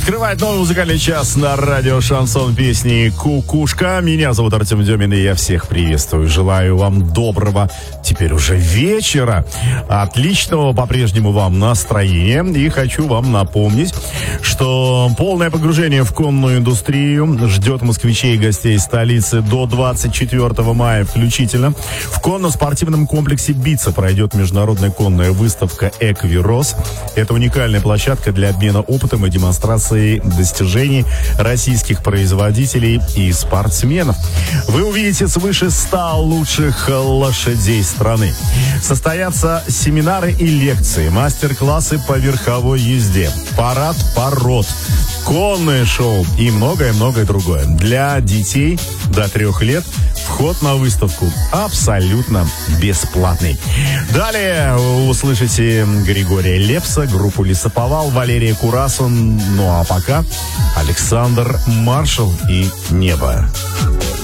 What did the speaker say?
Открывает новый музыкальный час на радио «Шансон», песни «Кукушка». Меня зовут Артем Демин, и я всех приветствую. Желаю вам доброго, теперь уже вечера, отличного по-прежнему вам настроения. И хочу вам напомнить, что полное погружение в конную индустрию ждет москвичей и гостей столицы до 24 мая включительно. В конно-спортивном комплексе «Бица» пройдет международная конная выставка «Эквирос». Это уникальная площадка для обмена опытом и демонстрации достижений российских производителей и спортсменов. Вы увидите свыше 100 лучших лошадей страны. Состоятся семинары и лекции, мастер-классы по верховой езде, парад пород, конное шоу и многое-многое другое. Для детей до 3 лет вход на выставку абсолютно бесплатный. Далее вы услышите Григория Лепса, группу «Лесоповал», Валерия Курасу. Ну а пока Александр Маршал и «Небо».